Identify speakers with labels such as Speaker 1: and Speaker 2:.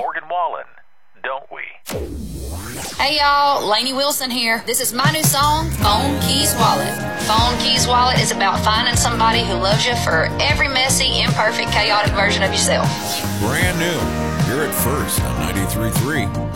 Speaker 1: Morgan Wallen, don't we?
Speaker 2: Hey y'all, Lainey Wilson here. This is my new song, Phone Keys Wallet. Phone Keys Wallet is about finding somebody who loves you for every messy, imperfect, chaotic version of yourself.
Speaker 3: Brand new. You're at First on 93.3.